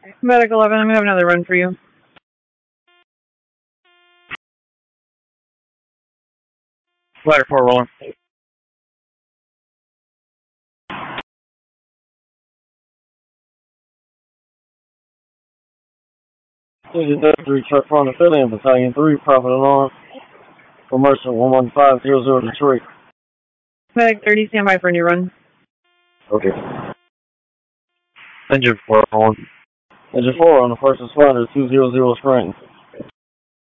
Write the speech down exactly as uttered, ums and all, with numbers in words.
Medic eleven, I'm going to have another run for you. Ladder four rolling. Agent three, truck front affiliate, Battalion three, Prophet Alarm, Commercial one one five zero zero Detroit. Medic thirty, stand by for a new run. Okay. Engine four rolling. Engine four on the first responder, two zero zero Scranton.